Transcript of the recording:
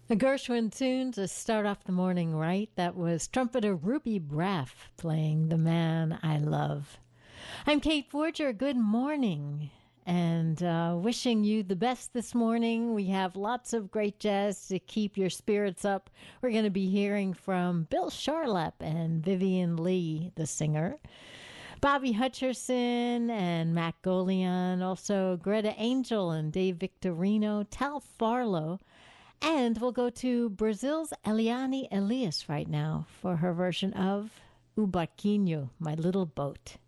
A Gershwin tune to start off the morning right. That was trumpeter Ruby Braff playing The Man I Love. I'm Kate Forger. Good morning. And wishing you the best this morning. We have lots of great jazz to keep your spirits up. We're going to be hearing from Bill Charlap and Vivian Lee, the singer. Bobby Hutcherson and Matt Golian. Also Greta Angel and Dave Victorino. Tal Farlow. And we'll go to Brazil's Eliane Elias right now for her version of O Barquinho, My Little Boat.